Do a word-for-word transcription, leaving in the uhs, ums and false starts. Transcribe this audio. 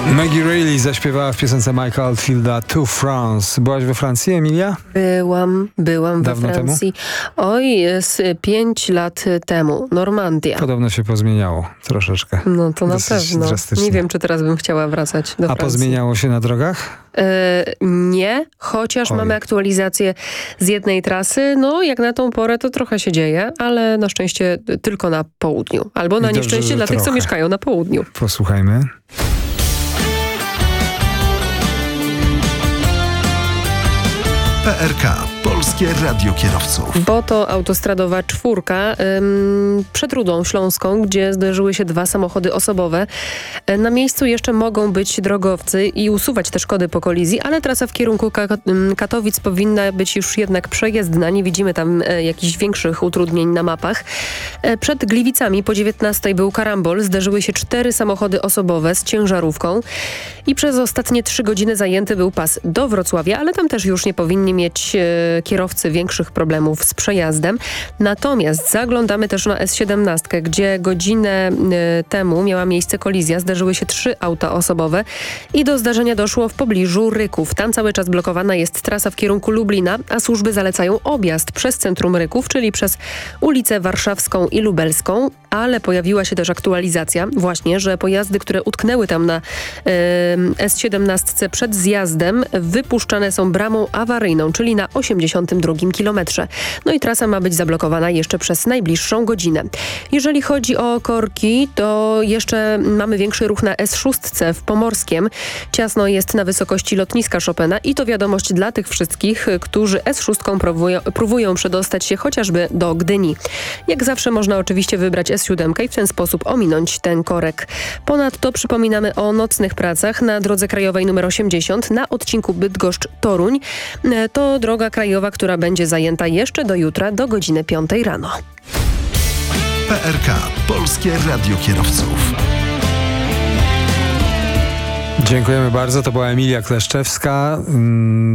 Maggie Reilly zaśpiewała w piosence Mike'a Oldfielda To France. Byłaś we Francji, Emilia? Byłam, byłam Dawno we Francji. Temu? Oj, z pięć lat temu. Normandia. Podobno się pozmieniało troszeczkę. No to na Dosyć pewno. drastycznie. Nie wiem, czy teraz bym chciała wracać do A Francji. pozmieniało się na drogach? E, nie, chociaż Oj. mamy aktualizację z jednej trasy. No, jak na tą porę to trochę się dzieje, ale na szczęście tylko na południu. Albo na I dobrze, nieszczęście że dla tych, co trochę. mieszkają na południu. Posłuchajmy. P R K. Polskie Radio Kierowców. Bo to autostradowa czwórka ym, przed Rudą Śląską, gdzie zderzyły się dwa samochody osobowe. E, Na miejscu jeszcze mogą być drogowcy i usuwać te szkody po kolizji, ale trasa w kierunku Ka- ym, Katowic powinna być już jednak przejezdna. Nie widzimy tam e, jakichś większych utrudnień na mapach. E, przed Gliwicami po dziewiętnastej był karambol. Zderzyły się cztery samochody osobowe z ciężarówką i przez ostatnie trzy godziny zajęty był pas do Wrocławia, ale tam też już nie powinni mieć e, kierowcy większych problemów z przejazdem. Natomiast zaglądamy też na S siedemnaście, gdzie godzinę y, temu miała miejsce kolizja. Zdarzyły się trzy auta osobowe i do zdarzenia doszło w pobliżu Ryków. Tam cały czas blokowana jest trasa w kierunku Lublina, a służby zalecają objazd przez centrum Ryków, czyli przez ulicę Warszawską i Lubelską, ale pojawiła się też aktualizacja właśnie, że pojazdy, które utknęły tam na y, S siedemnaście przed zjazdem, wypuszczane są bramą awaryjną, czyli na osiemdziesiątym drugim kilometrze. No i trasa ma być zablokowana jeszcze przez najbliższą godzinę. Jeżeli chodzi o korki, to jeszcze mamy większy ruch na S sześć w Pomorskiem. Ciasno jest na wysokości lotniska Chopina i to wiadomość dla tych wszystkich, którzy S sześć próbują, próbują przedostać się chociażby do Gdyni. Jak zawsze można oczywiście wybrać S siedem i w ten sposób ominąć ten korek. Ponadto przypominamy o nocnych pracach na drodze krajowej nr osiemdziesiąt na odcinku Bydgoszcz-Toruń. To droga krajowa, która będzie zajęta jeszcze do jutra do godziny piątej rano. P R K. Polskie Radio Kierowców. Dziękujemy bardzo. To była Emilia Kleszczewska.